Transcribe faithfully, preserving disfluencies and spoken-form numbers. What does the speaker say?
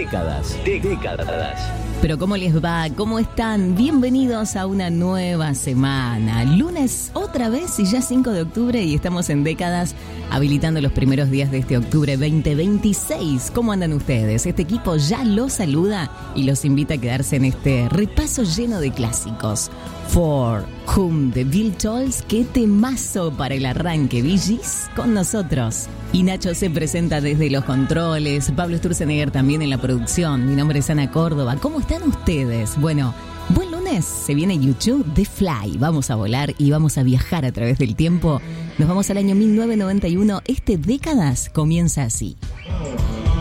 Décadas, décadas. Pero ¿cómo les va? ¿Cómo están? Bienvenidos a una nueva semana. Lunes otra vez y ya cinco de octubre y estamos en Décadas habilitando los primeros días de este octubre veinte veintiséis. ¿Cómo andan ustedes? Este equipo ya los saluda y los invita a quedarse en este repaso lleno de clásicos. For Whom the Bell Tolls, qué temazo para el arranque. Bee Gees con nosotros. Y Nacho se presenta desde los controles, Pablo Sturzenegger también en la producción. Mi nombre es Ana Córdoba. ¿Cómo están ustedes? Bueno, buen lunes. Se viene YouTube The Fly. Vamos a volar y vamos a viajar a través del tiempo. Nos vamos al año mil novecientos noventa y uno. Este Décadas comienza así.